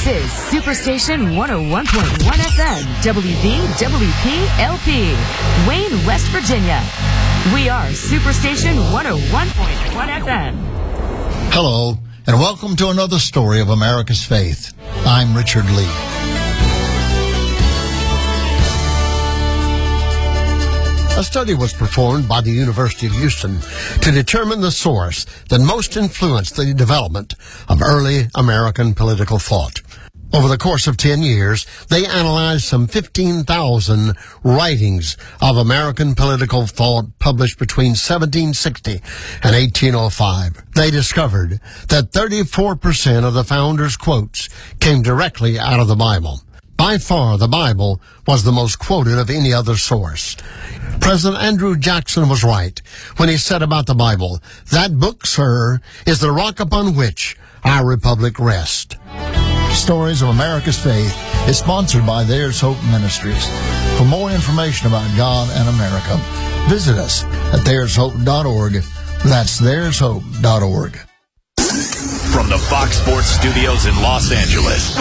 is Superstation 101.1 FM, WVWP-LP, Wayne, West Virginia. We are Superstation 101.1 FM. Hello, and welcome to another story of America's faith. I'm Richard Lee. A study was performed by the University of Houston to determine the source that most influenced the development of early American political thought. Over the course of 10 years, they analyzed some 15,000 writings of American political thought published between 1760 and 1805. They discovered that 34% of the founders' quotes came directly out of the Bible. By far, the Bible was the most quoted of any other source. President Andrew Jackson was right when he said about the Bible, "That book, sir, is the rock upon which our republic rests." Stories of America's Faith is sponsored by There's Hope Ministries. For more information about God and America, visit us at there'shope.org. That's there'shope.org. From the Fox Sports Studios in Los Angeles,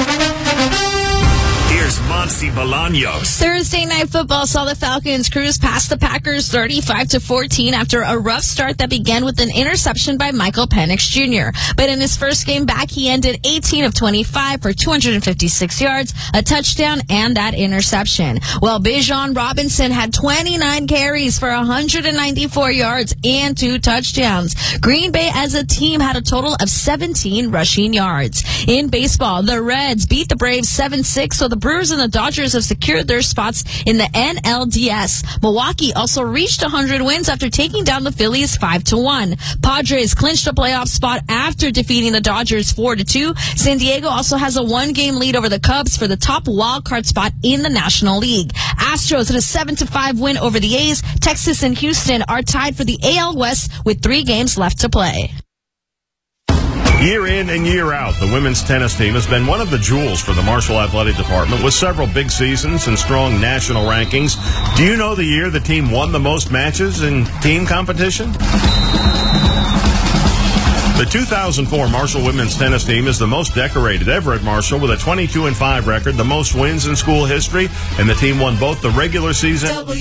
here's Monty Bolaños. Thursday Night Football saw the Falcons cruise past the Packers 35-14 after a rough start that began with an interception by Michael Penix Jr. But in his first game back, he ended 18 of 25 for 256 yards, a touchdown, and that interception. Well, Bijan Robinson had 29 carries for 194 yards and 2 touchdowns. Green Bay as a team had a total of 17 rushing yards. In baseball, the Reds beat the Braves 7-6, so the Brewers and the Dodgers have secured their spots in the NLDS. Milwaukee also reached 100 wins after taking down the Phillies 5-1. Padres clinched a playoff spot after defeating the Dodgers 4-2. San Diego also has a 1-game lead over the Cubs for the top wildcard spot in the National League. Astros had a 7-5 win over the A's. Texas and Houston are tied for the AL West with 3 games left to play. Year in and year out, the women's tennis team has been one of the jewels for the Marshall Athletic Department with several big seasons and strong national rankings. Do you know the year the team won the most matches in team competition? The 2004 Marshall women's tennis team is the most decorated ever at Marshall with a 22-5 record, the most wins in school history, and the team won both the regular season